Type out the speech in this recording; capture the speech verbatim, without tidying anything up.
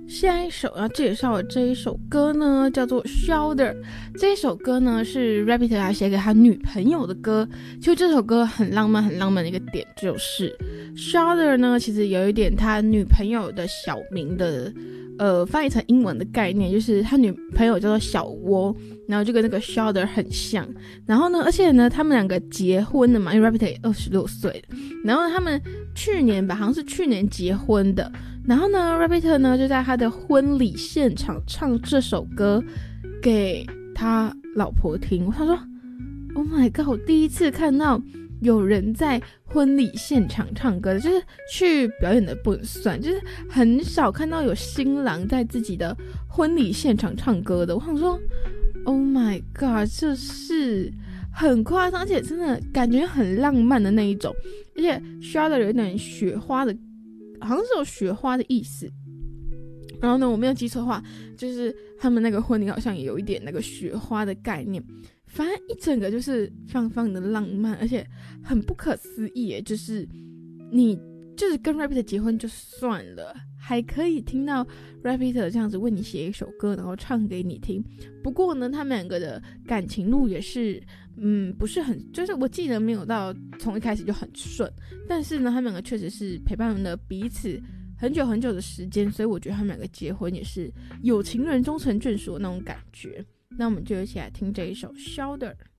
下一首要介绍的这一首歌呢，叫做 Shoulder。 这一首歌呢是 Rabbit 他写给他女朋友的歌。其实这首歌很浪漫很浪漫的一个点就是 Shoulder 呢，其实有一点他女朋友的小名的呃翻译成英文的概念，就是他女朋友叫做小窝，然后就跟那个 Shoulder 很像。然后呢，而且呢他们两个结婚了嘛，因为 Rabbit 也二十六岁了，然后他们去年吧，好像是去年结婚的。然后呢 Rabbit 呢就在他的婚礼现场唱这首歌给他老婆听。我想说 Oh my god， 我第一次看到有人在婚礼现场唱歌的，就是去表演的不能算，就是很少看到有新郎在自己的婚礼现场唱歌的。我想说 Oh my god， 这是很夸张，而且真的感觉很浪漫的那一种，而且 Shoulder 有点雪花的，好像是有雪花的意思。然后呢，我没有记错的话，就是他们那个婚礼好像也有一点那个雪花的概念。反正一整个就是非常非常的浪漫，而且很不可思议耶，就是你就是跟 Rabbit 结婚就算了，还可以听到 Rabbit 这样子为你写一首歌，然后唱给你听。不过呢，他们两个的感情路也是嗯不是很，就是我记得没有到从一开始就很顺，但是呢他们两个确实是陪伴了彼此很久很久的时间，所以我觉得他们两个结婚也是有情人终成眷属的那种感觉。那我们就一起来听这一首 Shoulder。